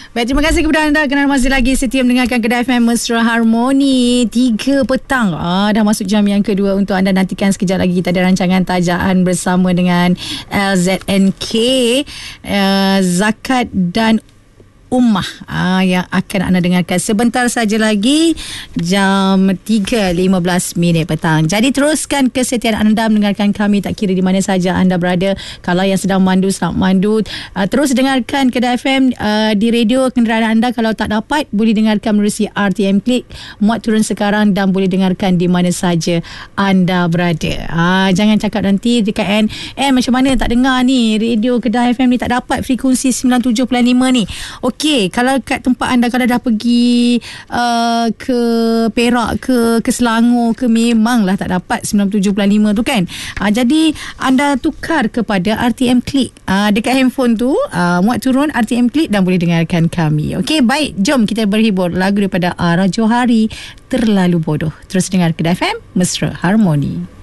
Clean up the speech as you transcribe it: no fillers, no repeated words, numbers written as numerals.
Baik, terima kasih kepada anda kerana masih lagi setia mendengarkan Kedah FM Mesra Harmoni 3 petang. Dah masuk jam yang kedua. Untuk anda nantikan sekejap lagi kita ada rancangan tajaan bersama dengan LZNK, Zakat dan Ummah yang akan anda dengarkan sebentar saja lagi, jam 3.15 petang. Jadi teruskan kesetiaan anda mendengarkan kami tak kira di mana saja anda berada. Kalau yang sedang mandu, selamat mandu. Terus dengarkan Kedah FM di radio kenderaan anda. Kalau tak dapat, boleh dengarkan melalui RTM Klik, muat turun sekarang, dan boleh dengarkan di mana saja anda berada. Jangan cakap nanti dekat macam mana tak dengar ni radio Kedah FM ni, tak dapat frekuensi 97.5 ni. Okey, kalau kat tempat anda, kalau dah pergi ke Perak ke Selangor ke, memanglah tak dapat 97.5 tu kan. Jadi anda tukar kepada RTM Klik dekat handphone tu, muat turun RTM Klik dan boleh dengarkan kami. Okey, baik, jom kita berhibur lagu daripada Ara Johari, Terlalu Bodoh. Terus dengar Kedah FM Mesra Harmoni.